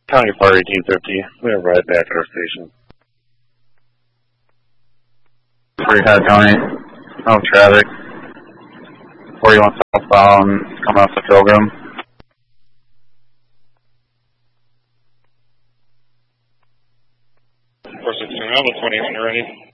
County Fire 1850. We have right back at our station. Free head, Tony. No traffic. 41 southbound, coming off the Pilgrim. Of course, it's 20 when you're ready.